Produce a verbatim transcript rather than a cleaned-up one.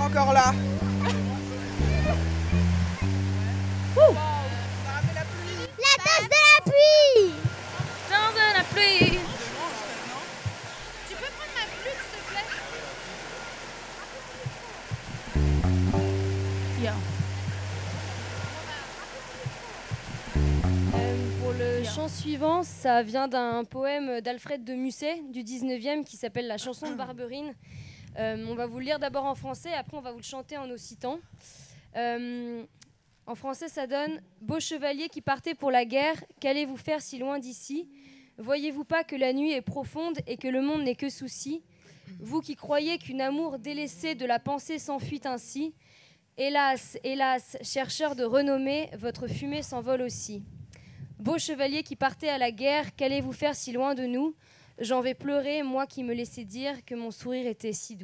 encore là. Ouh. La danse de la pluie. Danse de la pluie. Tu peux prendre ma flûte, s'il te plaît? Yeah. Euh, pour le chant suivant, ça vient d'un poème d'Alfred de Musset du dix-neuvième qui s'appelle La chanson de Barberine. Euh, on va vous le lire d'abord en français, après on va vous le chanter en occitan. Euh, en français, ça donne « Beau chevalier qui partez pour la guerre, qu'allez-vous faire si loin d'ici? Voyez-vous pas que la nuit est profonde et que le monde n'est que souci? Vous qui croyez qu'une amour délaissée de la pensée s'enfuit ainsi, hélas, hélas, chercheur de renommée, votre fumée s'envole aussi. Beau chevalier qui partez à la guerre, qu'allez-vous faire si loin de nous? J'en vais pleurer, moi qui me laissais dire que mon sourire était si doux. »